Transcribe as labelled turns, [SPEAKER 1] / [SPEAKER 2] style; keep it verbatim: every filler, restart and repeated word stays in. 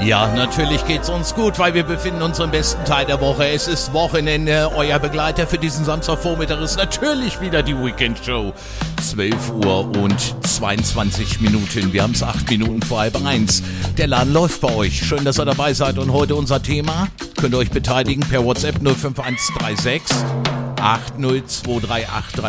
[SPEAKER 1] Ja, natürlich geht's uns gut, weil wir befinden uns im besten Teil der Woche. Es ist Wochenende. Euer Begleiter für diesen Samstagvormittag ist natürlich wieder die Weekend Show. zwölf Uhr und zweiundzwanzig Minuten. Wir haben es acht Minuten vor halb eins. Der Laden läuft bei euch. Schön, dass ihr dabei seid. Und heute unser Thema. Könnt ihr euch beteiligen per WhatsApp null fünf eins drei sechs acht null zwei drei acht drei.